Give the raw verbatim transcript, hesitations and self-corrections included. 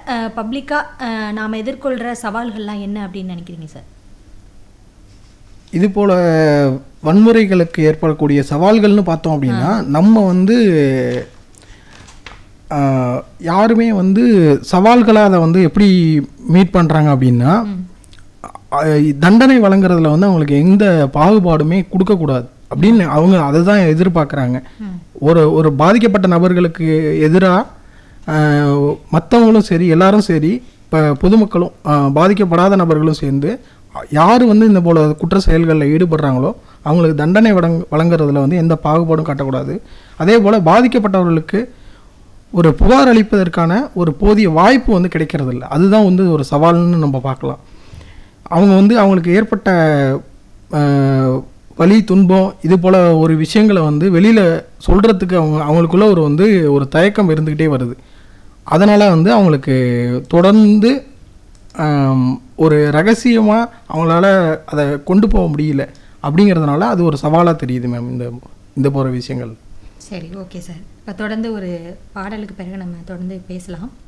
பப்ளிக்காக நாம் எதிர்கொள்கிற சவால்கள்லாம் என்ன அப்படின்னு நினைக்கிறீங்க சார்? இது போல் வன்முறைகளுக்கு ஏற்படக்கூடிய சவால்கள்னு பார்த்தோம் அப்படின்னா, நம்ம வந்து யாருமே வந்து சவால்களாக அதை வந்து எப்படி மீட் பண்ணுறாங்க அப்படின்னா, தண்டனை வழங்குறதுல வந்து அவங்களுக்கு எந்த பாகுபாடுமே கொடுக்கக்கூடாது அப்படின்னு அவங்க அதை தான் எதிர்பார்க்குறாங்க. ஒரு ஒரு பாதிக்கப்பட்ட நபர்களுக்கு எதிராக மற்றவங்களும் சரி, எல்லாரும் சரி, இப்போ பொதுமக்களும் பாதிக்கப்படாத நபர்களும் சேர்ந்து யார் வந்து இந்த போல குற்ற செயல்களில் ஈடுபடுறாங்களோ அவங்களுக்கு தண்டனை வழங் வழங்குறதுல வந்து எந்த பாகுபாடும் காட்டக்கூடாது. அதே போல் பாதிக்கப்பட்டவர்களுக்கு ஒரு புகார் அளிப்பதற்கான ஒரு போதிய வாய்ப்பு வந்து கிடைக்கிறதில்ல. அதுதான் வந்து ஒரு சவால்னு நம்ம பார்க்கலாம். அவங்க வந்து அவங்களுக்கு ஏற்பட்ட வலி, துன்பம், இது போல் ஒரு விஷயங்களை வந்து வெளியில் சொல்கிறதுக்கு அவங்க அவங்களுக்குள்ள ஒரு வந்து ஒரு தயக்கம் இருந்துக்கிட்டே வருது. அதனால் வந்து அவங்களுக்கு தொடர்ந்து ஒரு ரகசியமாக அவங்களால அதை கொண்டு போக முடியல. அப்படிங்கிறதுனால அது ஒரு சவாலாக தெரியுது மேம் இந்த இந்த போகிற விஷயங்கள். சரி, ஓகே சார். இப்போ தொடர்ந்து ஒரு பாடலுக்கு பிறகு நம்ம தொடர்ந்து பேசலாம்.